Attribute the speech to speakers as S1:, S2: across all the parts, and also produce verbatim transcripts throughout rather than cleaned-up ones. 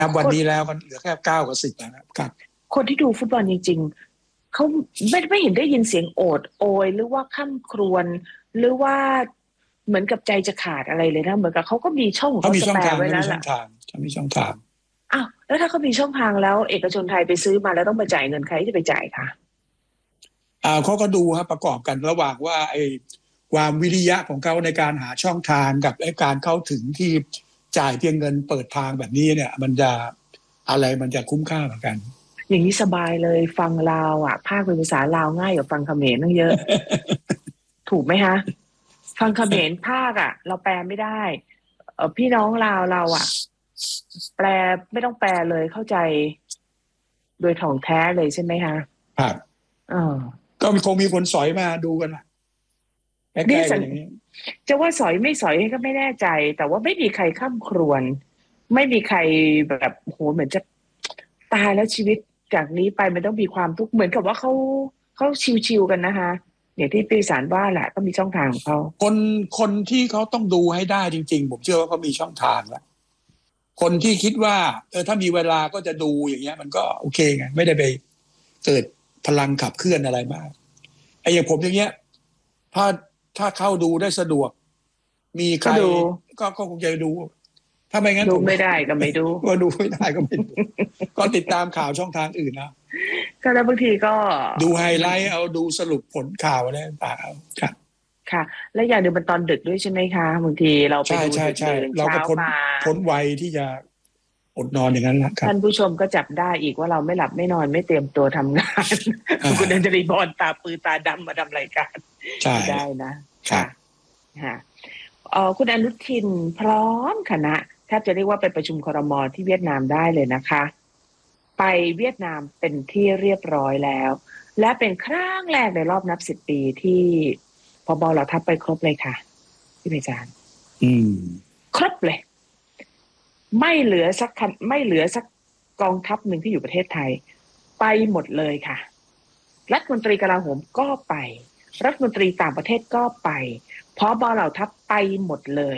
S1: นับวั
S2: คน
S1: นนี้แล้วมันเหลือแค่เก้ากับสิบแล้วนะครับ
S2: คนที่ดูฟุตบอลจริงๆเขาไม่ไม่เห็นได้ยินเสียงโอดโอยหรือว่าค่ำครวญหรือว่าเหมือนกับใจจะขาดอะไรเลยนะเหมือนกับเขาก็มีช่องของ
S1: เขา
S2: เขาสแป
S1: มีช่องทาง
S2: ร์ไว้แล้วล่ะ
S1: เขามีช่องทางเขามีช่องทาง
S2: อ้าวแล้วถ้าเขามีช่องทางแล้วเอกชนไทยไปซื้อมาแล้วต้องไปจ่ายเงินใครจะไปจ่ายคะ
S1: อ่าเขาก็ดูครับประกอบกันระหว่างว่าไอ้ความวิริยะของเขาในการหาช่องทางกับไอ้การเข้าถึงที่จ่ายเพียงเงินเปิดทางแบบนี้เนี่ยมันจะอะไรมันจะคุ้มค่ากว่ากัน
S2: อย่างนี้สบายเลยฟังลาวอ่ะภาคเป็นภาษาลาวง่ายกว่าฟังเขมรตั้งเยอะ ถูกไหมฮะฟังเขมรภาคอ่ะเราแปลไม่ได้เออพี่น้องลาวเราอ่ะแปลไม่ต้องแปลเลยเข้าใจโดยถ่องแท้เลยใช่ไหมคะ
S1: ครับ
S2: เออ
S1: ก็คงมีคนสอยมาดูกันละใกล้
S2: เนี่ยสัง
S1: ๆกันอย่างนี้
S2: จะว่าสอยไม่สอยก็ไม่แน่ใจแต่ว่าไม่มีใครข้ามครวญไม่มีใครแบบโหเหมือนจะตายแล้วชีวิตจากนี้ไปมันต้องมีความทุกข์เหมือนกับว่าเขาเขาชิวๆกันนะคะอย่างที่ปีศาจว่าแหละก็มีช่องทางของเขา
S1: คนคนที่เขาต้องดูให้ได้จริงๆผมเชื่อว่าเขามีช่องทางแล้วคนที่คิดว่าเออถ้ามีเวลาก็จะดูอย่างเงี้ยมันก็โอเคไงไม่ได้ไปเกิดพลังขับเคลื่อนอะไรมากไอ้อย่างผมอย่างเงี้ยถ้าถ้าเข้าดูได้สะดวกมีใคร
S2: ก็ดู
S1: ก็ก็คงจะดูถ้าไม่งั้น
S2: ดู
S1: ผม
S2: ไม่ได้ก็ไม่ดู
S1: ก็ดูไม่ได้ก็ไม่ดูก็ติดตามข่าวช่องทางอื่นนะ
S2: ก็แล้วบางทีก็
S1: ดูไฮไลท์เอาดูสรุปผลข่าวอะไรต่างๆเอาครับ
S2: ค่ะ และอย่างหนึ่งมันตอนดึกด้วยใช่ไหมคะบางทีเราไป
S1: ใช่
S2: ดู
S1: ใช่
S2: ดึก
S1: ใช่
S2: ดื่นเช้า
S1: เราก็พ้น
S2: มา
S1: พ้นวัยที่จะอดนอนอย่างนั้นแหละครับ
S2: ท่านผู้ชมก็จับได้อีกว่าเราไม่หลับไม่นอนไม่เตรียมตัวทำงาน
S1: อ่า
S2: คุณอัญชลีบอลตาปือตาดำมาทำรายการ
S1: ใช่
S2: ไม่ได้นะ
S1: ครั
S2: ค่ะ
S1: บ
S2: ค่ะเอ่อคุณอนุทินพร้อมคณะแทบจะเรียกว่าไปประชุมครม.ที่เวียดนามได้เลยนะคะ ไปเวียดนามเป็นที่เรียบร้อยแล้ว และเป็นครั้งแรกในรอบนับสิบปีที่พบเหล่าทัพไปครบเลยค่ะพี่เพชรจารย์
S1: อืม
S2: ครบเลย ไม่เหลือสักคันไม่เหลือสักกองทัพหนึ่งที่อยู่ประเทศไทยไปหมดเลยค่ะรัฐมนตรีกลาโหมก็ไปรัฐมนตรีต่างประเทศก็ไปผบเหล่าทัพไปหมดเลย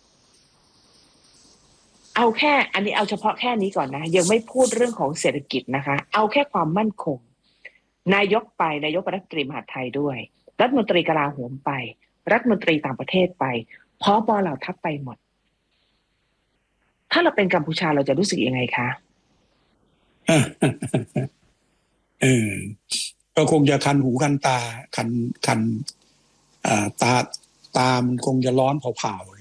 S2: เอาแค่อันนี้เอาเฉพาะแค่นี้ก่อนนะยังไม่พูดเรื่องของเศรษฐกิจนะคะเอาแค่ความมั่นคงนายกไปนายกรัฐมนตรีมหาดไทยด้วยรัฐมนตรีกลาโหมไปรัฐมนตรีต่างประเทศไปผบเหล่าทัพไปหมดถ้าเราเป็นกัมพูชาเราจะรู้สึกยังไงคะ
S1: เออก็คงจะคันหูคันตาคันคันอ่าตาตามันคงจะร้อนเผาๆ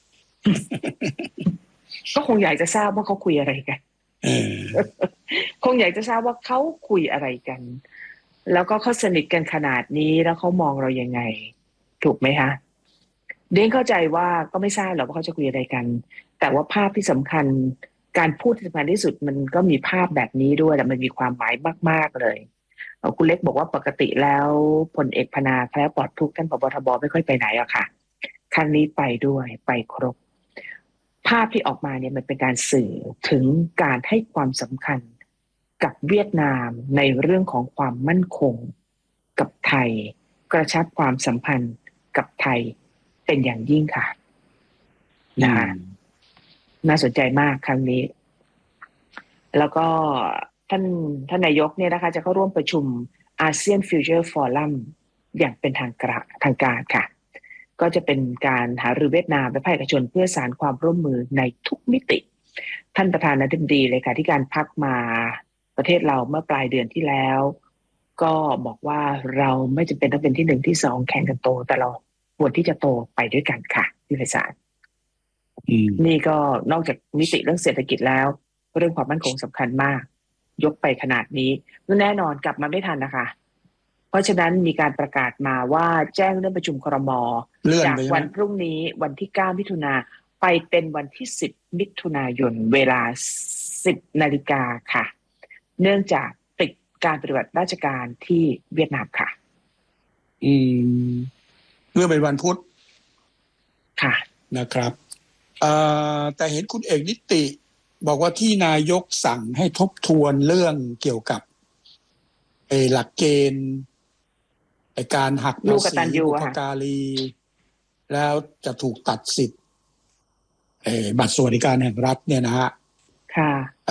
S2: ก็คงอยากจะทราบว่าเขาคุยอะไรกัน
S1: เออ
S2: คงอยากจะทราบว่าเขาคุยอะไรกันแล้วก็เขาสนิทกันขนาดนี้แล้วเขามองเรายังไงถูกไหมคะเด้งเข้าใจว่าก็ไม่ทราบหรอกว่าเขาจะคุยอะไรกันแต่ว่าภาพที่สำคัญการพูดที่สำคัญที่สุดมันก็มีภาพแบบนี้ด้วยแต่มันมีความหมายมากๆเลยคุณเล็กบอกว่าปกติแล้วพลเอกพนาแคล้วปลอดทุกข์ท่านผบ.ทบ.ไม่ค่อยไปไหนอะค่ะครั้งนี้ไปด้วยไปครบภาพที่ออกมาเนี่ยมันเป็นการสื่อถึงการให้ความสำคัญกับเวียดนามในเรื่องของความมั่นคงกับไทยกระชับความสัมพันธ์กับไทยเป็นอย่างยิ่งค่ะนะคะน่าสนใจมากครั้งนี้แล้วก็ท่านท่านนายกเนี่ยนะคะจะเข้าร่วมประชุมอาเซียนฟิวเจอร์ฟอรัมอย่างเป็นทางการทางการค่ะก็จะเป็นการหารือเวียดนามและภาคเอกชนเพื่อสานความร่วมมือในทุกมิติท่านประธานาธิบดีเลยค่ะที่การพักมาประเทศเราเมื่อปลายเดือนที่แล้วก็บอกว่าเราไม่จำเป็นต้องเป็นที่หนึ่งที่สองแข่งกันโตแต่เราควรที่จะโตไปด้วยกันค่ะพี่ไพศาลนี่ก็นอกจากมิติเรื่องเศรษฐกิจแล้วเรื่องความมั่นคงสำคัญมากยกไปขนาดนี้แน่นอนกลับมาไม่ทันนะคะเพราะฉะนั้นมีการประกาศมาว่าแจ้งเรื่องประชุมครม.จากวันพรุ่งนี้วันที่เก้ามิถุนาไปเป็นวันที่สิบมิถุนายนเวลาสิบนาฬิกาค่ะเนื่องจากติดการปฏิบัติราชการที่เวียดนามค่ะ
S1: อืมเมื่อเป็นวันพุธ
S2: ค่ะ
S1: นะครับเอ่อแต่เห็นคุณเอกนิติบอกว่าที่นายกสั่งให้ทบทวนเรื่องเกี่ยวกับไอ้หลักเกณฑ์ไอ้การหักภาษีบุพการีแล้วจะถูกตัดสิทธิ์ไอ้บัตรสวัสดิการแห่งรัฐเนี่ยนะฮะ
S2: ค่ะ